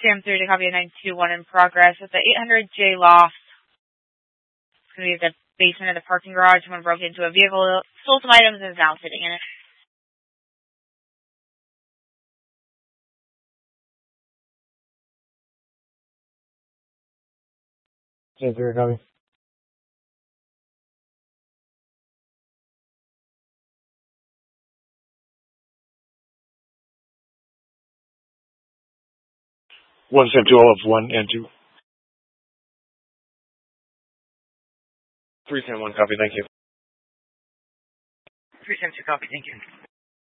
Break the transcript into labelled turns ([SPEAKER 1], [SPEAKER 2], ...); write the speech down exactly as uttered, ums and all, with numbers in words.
[SPEAKER 1] Sam three to copy a nine two one in progress. It's the eight hundred J loft. It's going to be at the basement of the parking garage. Someone broke into a vehicle, stole some items, and is now sitting in it.
[SPEAKER 2] Sam three to copy.
[SPEAKER 3] One Sam two, all of one and two. Three Sam one, copy, thank you.
[SPEAKER 4] Three Sam two, copy, thank you.